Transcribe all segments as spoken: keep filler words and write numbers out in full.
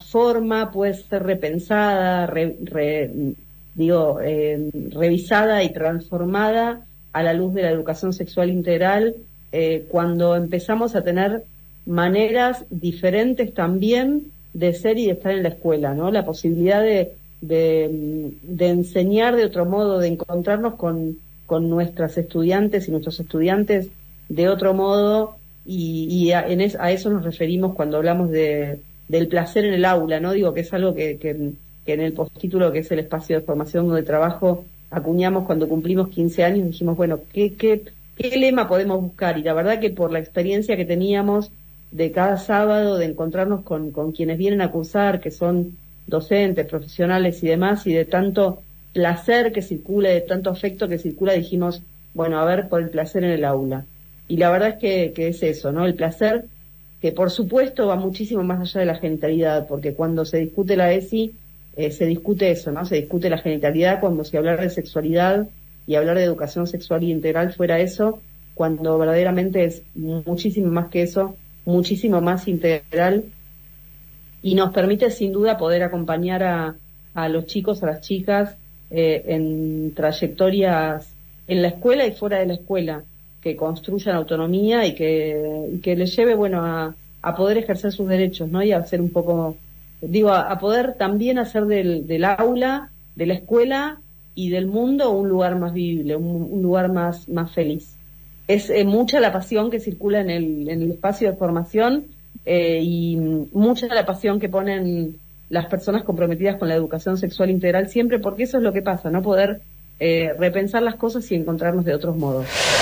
forma puede ser repensada, re, re, digo, eh, revisada y transformada a la luz de la educación sexual integral, eh, cuando empezamos a tener maneras diferentes también de ser y de estar en la escuela, ¿no? La posibilidad de, de, de enseñar de otro modo, de encontrarnos con, con nuestras estudiantes y nuestros estudiantes de otro modo, y, y a, en es, a eso nos referimos cuando hablamos de, del placer en el aula, ¿no? Digo que es algo que, que, que en el postítulo, que es el espacio de formación de trabajo, acuñamos cuando cumplimos quince años, dijimos, bueno, ¿qué, qué, qué lema podemos buscar? Y la verdad que por la experiencia que teníamos de cada sábado, de encontrarnos con, con quienes vienen a cursar, que son docentes, profesionales y demás, y de tanto placer que circula, de tanto afecto que circula, dijimos, bueno, a ver, por el placer en el aula. Y la verdad es que, que es eso, ¿no? El placer, que por supuesto va muchísimo más allá de la genitalidad, porque cuando se discute la ESI, eh, se discute eso, ¿no? Se discute la genitalidad, cuando si hablar de sexualidad y hablar de educación sexual y integral fuera eso, cuando verdaderamente es muchísimo más que eso, muchísimo más integral, y nos permite sin duda poder acompañar a, a los chicos, a las chicas, eh, en trayectorias en la escuela y fuera de la escuela, que construyan autonomía y que, y que les lleve, bueno, a, a poder ejercer sus derechos, ¿no? Y a hacer un poco, digo, a, a poder también hacer del, del aula, de la escuela y del mundo un lugar más vivible, un, un lugar más, más feliz. Es eh, mucha la pasión que circula en el, en el espacio de formación, eh, y mucha la pasión que ponen las personas comprometidas con la educación sexual integral siempre, porque eso es lo que pasa, ¿no? Poder eh, repensar las cosas y encontrarnos de otros modos.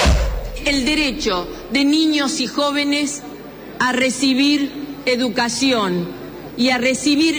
El derecho de niños y jóvenes a recibir educación y a recibir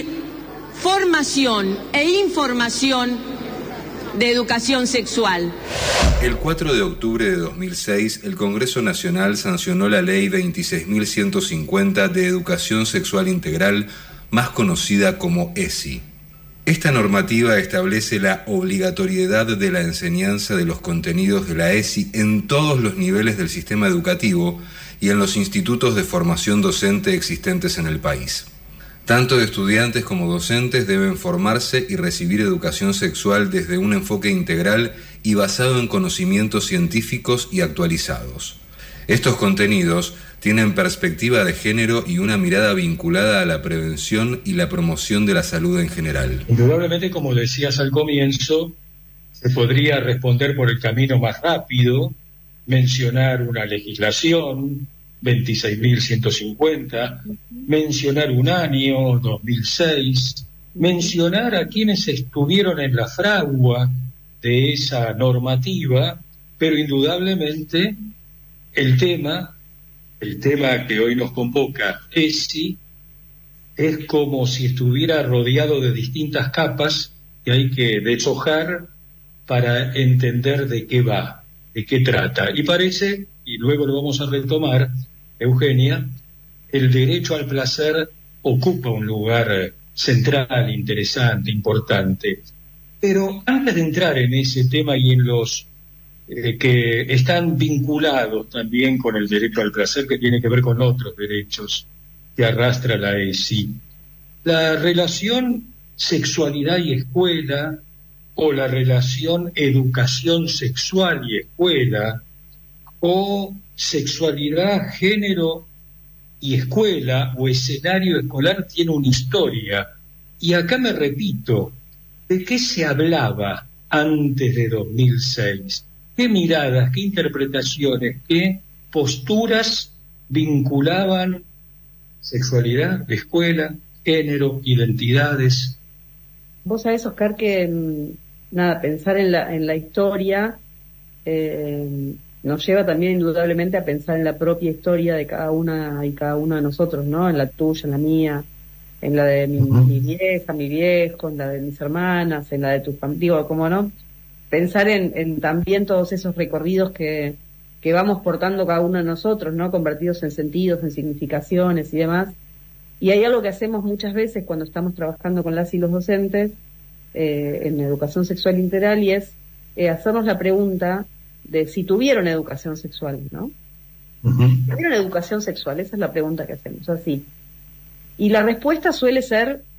formación e información de educación sexual. El cuatro de octubre de dos mil seis, el Congreso Nacional sancionó la Ley veintiséis mil ciento cincuenta de Educación Sexual Integral, más conocida como ESI. Esta normativa establece la obligatoriedad de la enseñanza de los contenidos de la ESI en todos los niveles del sistema educativo y en los institutos de formación docente existentes en el país. Tanto estudiantes como docentes deben formarse y recibir educación sexual desde un enfoque integral y basado en conocimientos científicos y actualizados. Estos contenidos tienen perspectiva de género y una mirada vinculada a la prevención y la promoción de la salud en general. Indudablemente, como decías al comienzo, se podría responder por el camino más rápido, mencionar una legislación, veintiséis mil ciento cincuenta, mencionar un año, dos mil seis, mencionar a quienes estuvieron en la fragua de esa normativa, pero indudablemente el tema, el tema que hoy nos convoca, ESI, es como si estuviera rodeado de distintas capas que hay que deshojar para entender de qué va, de qué trata. Y parece, y luego lo vamos a retomar, Eugenia, el derecho al placer ocupa un lugar central, interesante, importante. Pero antes de entrar en ese tema y en los eh, que están vinculados también con el derecho al placer, que tiene que ver con otros derechos que arrastra la ESI, la relación sexualidad y escuela, o la relación educación sexual y escuela, o sexualidad, género y escuela o escenario escolar, tiene una historia. Y acá me repito, ¿de qué se hablaba antes de dos mil seis? ¿Qué miradas, qué interpretaciones, qué posturas vinculaban sexualidad, escuela, género, identidades? Vos sabés, Oscar, que nada, pensar en la, en la historia eh, nos lleva también indudablemente a pensar en la propia historia de cada una y cada uno de nosotros, ¿no? En la tuya, en la mía, en la de mi, uh-huh. mi vieja, mi viejo, en la de mis hermanas, en la de tus familias, digo, ¿cómo no? Pensar en, en también todos esos recorridos que, que vamos portando cada uno de nosotros, ¿no? Convertidos en sentidos, en significaciones y demás. Y hay algo que hacemos muchas veces cuando estamos trabajando con las y los docentes eh, en educación sexual integral, y es eh, hacernos la pregunta de si tuvieron educación sexual, ¿no? Uh-huh. ¿Tuvieron educación sexual? Esa es la pregunta que hacemos, así. Y la respuesta suele ser